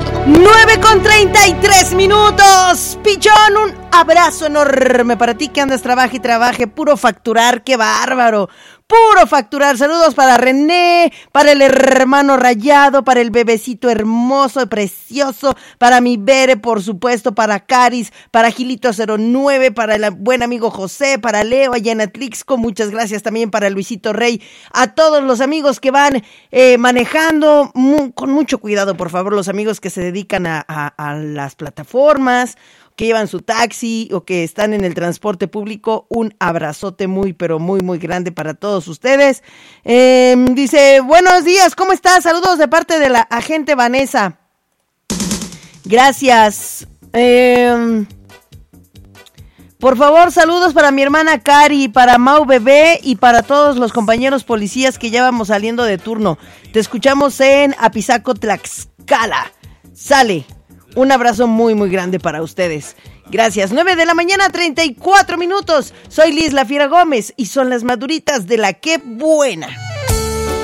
9:33. Pichón, un abrazo enorme para ti que andas, trabaje y trabaje, puro facturar, qué bárbaro. Puro facturar. Saludos para René, para el hermano Rayado, para el bebecito hermoso y precioso, para mi Bere, por supuesto, para Caris, para Gilito 09, para el buen amigo José, para Leo allá en Atlixco. Muchas gracias también para Luisito Rey. A todos los amigos que van manejando, con mucho cuidado, por favor, los amigos que se dedican a las plataformas, que llevan su taxi o que están en el transporte público, un abrazote muy, pero muy, muy grande para todos ustedes. Dice, buenos días, ¿cómo estás? Saludos de parte de la agente Vanessa. Gracias. Por favor, saludos para mi hermana Cari, para Mau Bebé y para todos los compañeros policías que ya vamos saliendo de turno. Te escuchamos en Apizaco, Tlaxcala. Sale. Un abrazo muy, muy grande para ustedes. Gracias. 9:34 a.m. Soy Liz La Fiera Gómez y son las maduritas de la que buena.